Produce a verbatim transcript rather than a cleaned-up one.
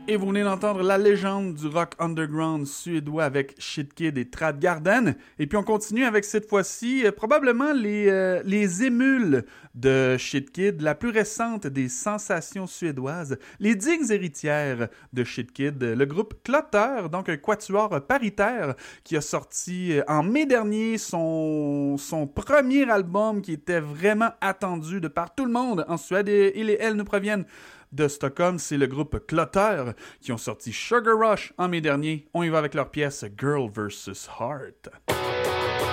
Et vous venez d'entendre la légende du rock underground suédois avec Shitkid et Tradgarden. Et puis on continue avec cette fois-ci euh, probablement les, euh, les émules de Shitkid, la plus récente des sensations suédoises, les digues héritières de Shitkid, le groupe Clutter, donc un quatuor paritaire qui a sorti euh, en mai dernier son, son premier album qui était vraiment attendu de par tout le monde en Suède. Et, et les, elles nous proviennent de Stockholm, c'est le groupe Clutter qui ont sorti Sugar Rush en mai dernier. On y va avec leur pièce Girl versus Heart.